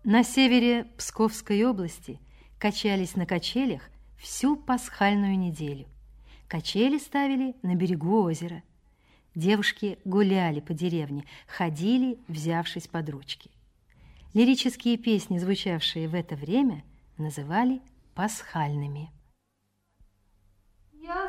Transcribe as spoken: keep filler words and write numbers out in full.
На севере Псковской области качались на качелях всю пасхальную неделю. Качели ставили на берегу озера. Девушки гуляли по деревне, ходили, взявшись под ручки. Лирические песни, звучавшие в это время, называли пасхальными.